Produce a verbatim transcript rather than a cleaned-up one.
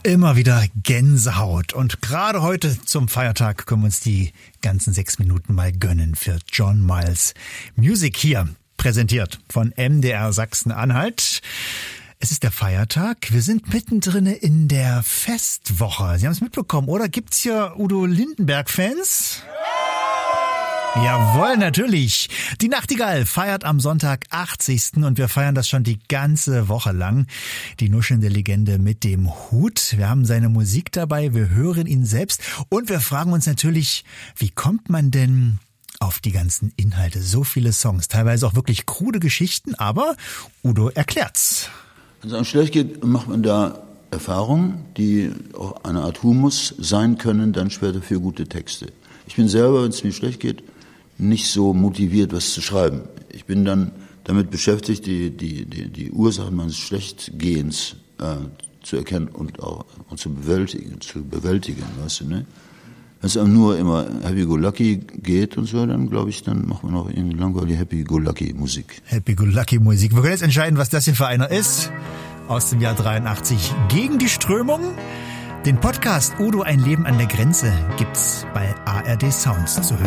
Immer wieder Gänsehaut. Und gerade heute zum Feiertag können wir uns die ganzen sechs Minuten mal gönnen für John Miles Music hier. Präsentiert von M D R Sachsen-Anhalt. Es ist der Feiertag. Wir sind mittendrin in der Festwoche. Sie haben es mitbekommen, oder? Gibt's hier Udo Lindenberg-Fans? Jawohl, natürlich. Die Nachtigall feiert am Sonntag achtzigsten und wir feiern das schon die ganze Woche lang. Die nuschelnde Legende mit dem Hut. Wir haben seine Musik dabei, wir hören ihn selbst und wir fragen uns natürlich, wie kommt man denn auf die ganzen Inhalte? So viele Songs, teilweise auch wirklich krude Geschichten, aber Udo erklärt's. Wenn es einem schlecht geht, macht man da Erfahrungen, die auch eine Art Humus sein können, dann später für gute Texte. Ich bin selber, wenn es mir schlecht geht, nicht so motiviert, was zu schreiben. Ich bin dann damit beschäftigt, die, die, die, die Ursachen meines Schlechtgehens äh, zu erkennen und auch und zu bewältigen, zu bewältigen, weißt du, ne? Wenn es einem nur immer Happy-Go-Lucky geht und so, dann glaube ich, dann macht man auch irgendwie langweilige Happy-Go-Lucky-Musik. Happy-Go-Lucky-Musik. Wir können jetzt entscheiden, was das hier für einer ist. Aus dem Jahr dreiundachtzig. Gegen die Strömung. Den Podcast Udo, ein Leben an der Grenze gibt's bei A R D Sounds zu hören.